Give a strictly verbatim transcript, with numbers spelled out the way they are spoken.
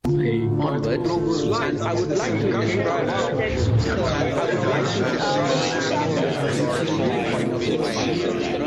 onwards, and I would like to describe and I would like to describe from my point of view.